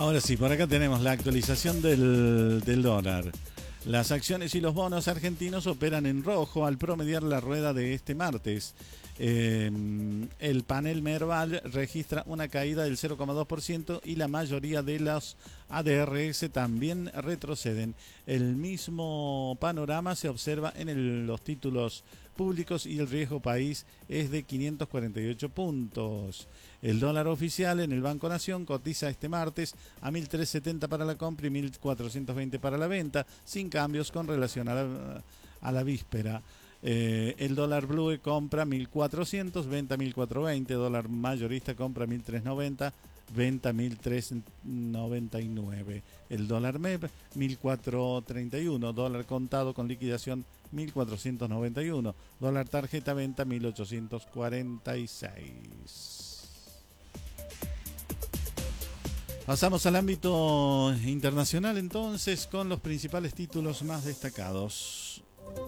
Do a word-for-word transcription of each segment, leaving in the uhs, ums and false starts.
Ahora sí, por acá tenemos la actualización del, del dólar. Las acciones y los bonos argentinos operan en rojo al promediar la rueda de este martes. Eh, el panel Merval registra una caída del cero coma dos por ciento y la mayoría de los A D R S también retroceden. El mismo panorama se observa en el, los títulos públicos y el riesgo país es de quinientos cuarenta y ocho puntos. El dólar oficial en el Banco Nación cotiza este martes a mil trescientos setenta para la compra y mil cuatrocientos veinte para la venta, sin cambios con relación a la, a la víspera. Eh, el dólar blue compra mil cuatrocientos, venta mil cuatrocientos veinte, dólar mayorista compra mil trescientos noventa, venta mil trescientos noventa y nueve. El dólar M E P mil cuatrocientos treinta y uno, dólar contado con liquidación mil cuatrocientos noventa y uno, dólar tarjeta venta mil ochocientos cuarenta y seis. Pasamos al ámbito internacional entonces con los principales títulos más destacados.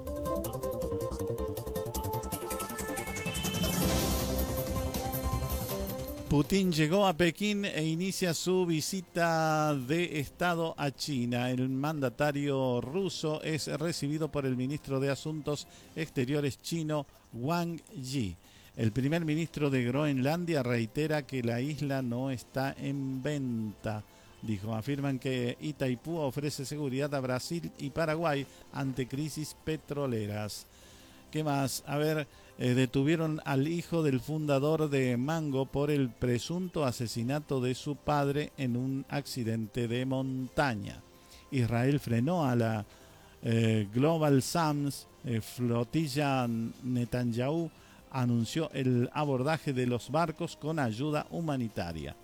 Putin llegó a Pekín e inicia su visita de Estado a China. El mandatario ruso es recibido por el ministro de Asuntos Exteriores chino, Wang Yi. El primer ministro de Groenlandia reitera que la isla no está en venta. Dijo, afirman que Itaipú ofrece seguridad a Brasil y Paraguay ante crisis petroleras. ¿Qué más? A ver, eh, detuvieron al hijo del fundador de Mango por el presunto asesinato de su padre en un accidente de montaña. Israel frenó a la eh, Global Sams, eh, flotilla Netanyahu, anunció el abordaje de los barcos con ayuda humanitaria.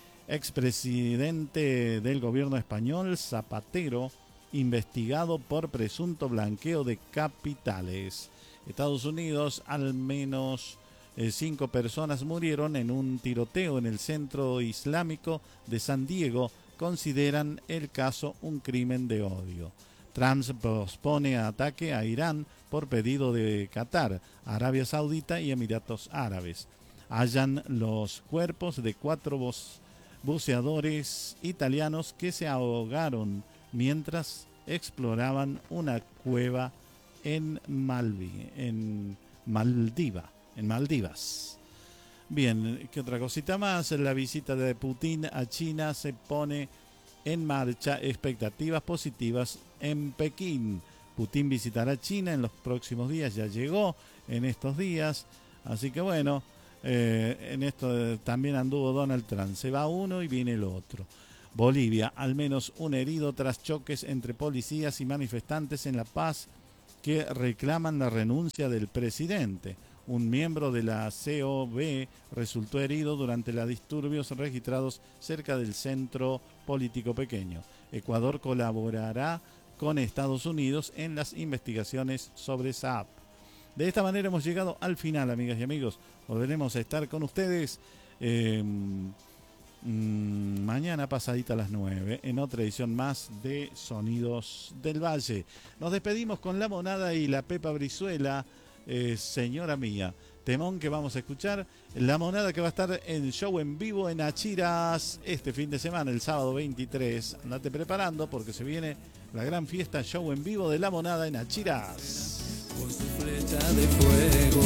Expresidente del gobierno español, Zapatero, investigado por presunto blanqueo de capitales. Estados Unidos, al menos eh, cinco personas murieron en un tiroteo en el centro islámico de San Diego. Consideran el caso un crimen de odio. Trump pospone ataque a Irán por pedido de Qatar, Arabia Saudita y Emiratos Árabes. Hallan los cuerpos de cuatro buceadores italianos que se ahogaron mientras exploraban una cueva en Malvi, en Maldiva, en Maldivas. Bien, ¿qué otra cosita más? La visita de Putin a China se pone en marcha, expectativas positivas en Pekín. Putin visitará China en los próximos días, ya llegó en estos días, así que bueno, eh, en esto también anduvo Donald Trump, se va uno y viene el otro. Bolivia, al menos un herido tras choques entre policías y manifestantes en La Paz que reclaman la renuncia del presidente. Un miembro de la C O B resultó herido durante los disturbios registrados cerca del centro político pequeño. Ecuador colaborará con Estados Unidos en las investigaciones sobre Saab. De esta manera hemos llegado al final, amigas y amigos. Volveremos a estar con ustedes eh, mmm, mañana pasadita a las nueve en otra edición más de Sonidos del Valle. Nos despedimos con La Monada y la Pepa Brizuela. Eh, señora mía, temón que vamos a escuchar. La Monada, que va a estar en show en vivo en Achiras este fin de semana, el sábado veintitrés. Andate preparando porque se viene la gran fiesta, show en vivo de La Monada en Achiras. Con su flecha de fuego,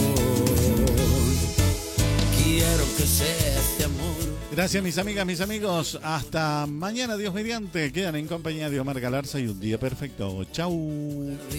quiero que sea este amor. Gracias, mis amigas, mis amigos. Hasta mañana, Dios mediante. Quedan en compañía de Omar Galarza y Un Día Perfecto. Chau.